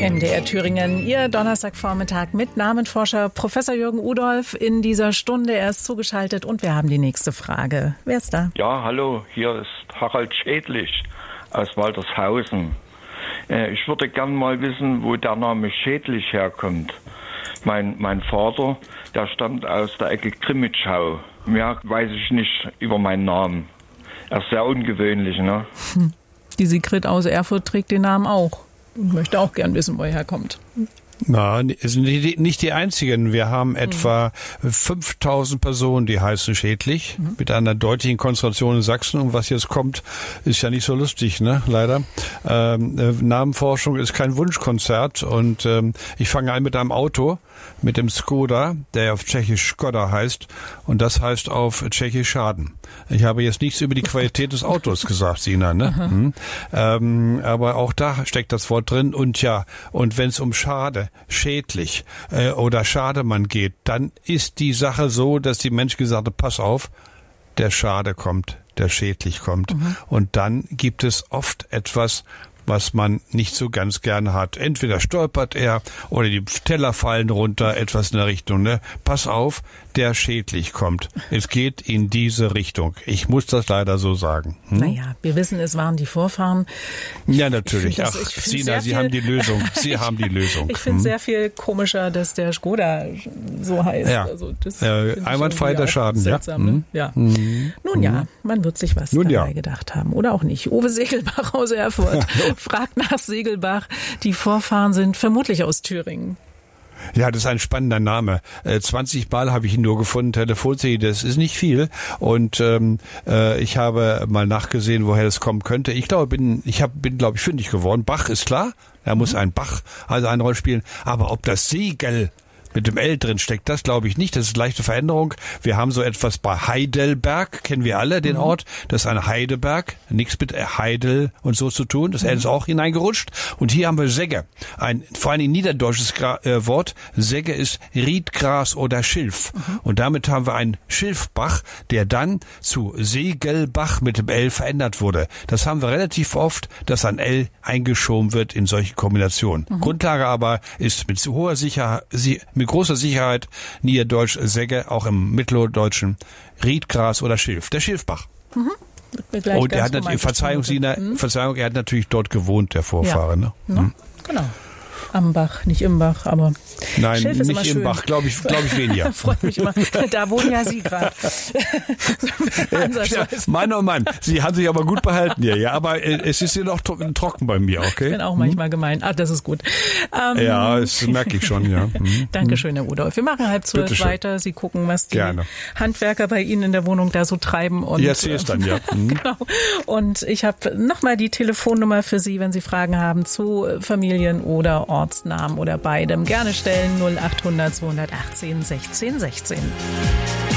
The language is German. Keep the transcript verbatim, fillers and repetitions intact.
M D R Thüringen, Ihr Donnerstagvormittag mit Namenforscher Professor Jürgen Udolph in dieser Stunde. Er ist zugeschaltet und wir haben die nächste Frage. Wer ist da? Ja, hallo, hier ist Harald Schädlich aus Waltershausen. Äh, ich würde gern mal wissen, wo der Name Schädlich herkommt. Mein, mein Vater, der stammt aus der Ecke Grimmitschau. Mehr weiß ich nicht über meinen Namen. Er ist sehr ungewöhnlich, ne? Hm. Die Sigrid aus Erfurt trägt den Namen auch und möchte auch gern wissen, wo er herkommt. Na, sind nicht die einzigen. Wir haben mhm. etwa fünftausend Personen, die heißen Schädlich, mhm. mit einer deutlichen Konzentration in Sachsen. Und was jetzt kommt, ist ja nicht so lustig, ne? Leider. Ähm, äh, Namenforschung ist kein Wunschkonzert. Und ähm, ich fange an mit einem Auto, mit dem Skoda, der auf Tschechisch Skoda heißt. Und das heißt auf Tschechisch Schaden. Ich habe jetzt nichts über die Qualität des Autos gesagt, Sina, ne? Mhm. Ähm, aber auch da steckt das Wort drin. Und ja, und wenn es um Schade, schädlich äh, oder Schademann geht, dann ist die Sache so, dass die Mensch gesagt hat, pass auf, der Schade kommt, der schädlich kommt. Mhm. Und dann gibt es oft etwas, was man nicht so ganz gerne hat. Entweder stolpert er oder die Teller fallen runter, etwas in der Richtung. Ne? Pass auf, der schädlich kommt. Es geht in diese Richtung. Ich muss das leider so sagen. Hm? Naja, wir wissen, es waren die Vorfahren. Ich, ja, natürlich. Das, Ach, Sina, Sie haben die Lösung. Sie haben die Lösung. Ich finde es hm? sehr viel komischer, dass der Skoda so heißt. Ja, also das äh, einwandfrei der Schaden. Seltsam, ja. Ne? ja. Hm. Nun ja, man wird sich was Nun dabei ja. gedacht haben. Oder auch nicht. Uwe Segelbach aus Erfurt fragt nach Segelbach. Die Vorfahren sind vermutlich aus Thüringen. Ja, das ist ein spannender Name. Äh, zwanzig Mal habe ich ihn nur gefunden, Telefonserie, das ist nicht viel. Und ähm, äh, ich habe mal nachgesehen, woher das kommen könnte. Ich glaube, bin, ich hab, bin, glaube ich, fündig geworden. Bach ist klar, da muss ein Bach also eine Rolle spielen. Aber ob das Segel mit dem L drin steckt, das glaube ich nicht. Das ist eine leichte Veränderung. Wir haben so etwas bei Heidelberg, kennen wir alle, den mhm. Ort. Das ist ein Heideberg, nichts mit Heidel und so zu tun. Das L ist auch hineingerutscht. Und hier haben wir Segge, ein vor allem niederdeutsches Gra- äh, Wort. Segge ist Riedgras oder Schilf. Mhm. Und damit haben wir einen Schilfbach, der dann zu Segelbach mit dem L verändert wurde. Das haben wir relativ oft, dass ein L eingeschoben wird in solche Kombinationen. Mhm. Grundlage aber ist mit hoher Sicherheit, mit großer Sicherheit Niederdeutsch Segge, auch im Mitteldeutschen Riedgras oder Schilf. Der Schilfbach. Mhm. Und er hat natürlich, Verzeihung, Sina, mhm. Verzeihung, er hat natürlich dort gewohnt, der Vorfahre. Ja. Ne? Mhm. Genau. Am Bach, nicht im Bach, aber Nein, Schilf ist nicht im Bach, glaube ich, glaube ich weniger. Freut mich immer. Da wohnen ja Sie gerade. ja, Mann, oh Mann, Sie haben sich aber gut behalten hier, ja, aber äh, es ist hier noch tro- trocken bei mir, okay? Ich bin auch manchmal hm? gemein. Ah, das ist gut. Ähm, ja, das merke ich schon, ja. Hm. Dankeschön, Herr Udolph. Wir machen halb zwölf weiter. Sie gucken, was die Gerne. Handwerker bei Ihnen in der Wohnung da so treiben. Und, Jetzt sehe ich dann, ja. Hm. Genau. Und ich habe nochmal die Telefonnummer für Sie, wenn Sie Fragen haben zu Familien- oder Ortsnamen oder beidem. Gerne stellen null achthundert zweihundertachtzehn sechzehn sechzehn.